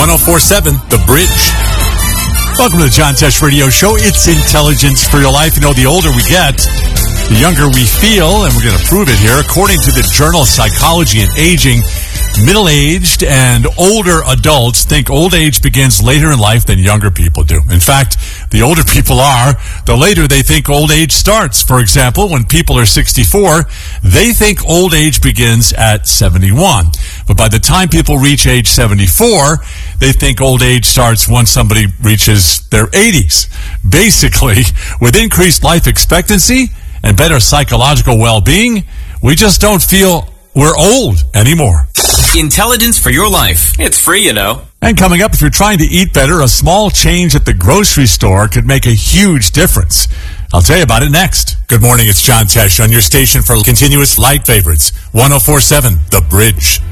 104.7 The Bridge. Welcome to the John Tesh Radio Show. It's intelligence for your life. You know, the older we get, the younger we feel, and we're going to prove it here. According to the Journal of Psychology and Aging, middle-aged and older adults think old age begins later in life than younger people do. In fact, the older people are, the later they think old age starts. For example, when people are 64, they think old age begins at 71. But by the time people reach age 74, they think old age starts once somebody reaches their 80s. Basically, with increased life expectancy and better psychological well-being, we just don't feel we're old anymore. Intelligence for your life. It's free, you know. And coming up, if you're trying to eat better, a small change at the grocery store could make a huge difference. I'll tell you about it next. Good morning, it's John Tesh on your station for continuous light favorites. 104.7 The Bridge.